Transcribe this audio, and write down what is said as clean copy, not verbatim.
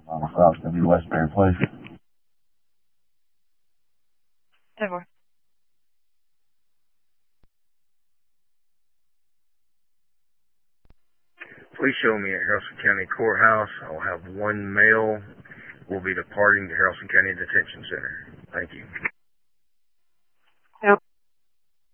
So it's going to be Westbury Place. 10-4. Please show me at Haralson County Courthouse. I'll have one male will be departing the Haralson County Detention Center. Thank you.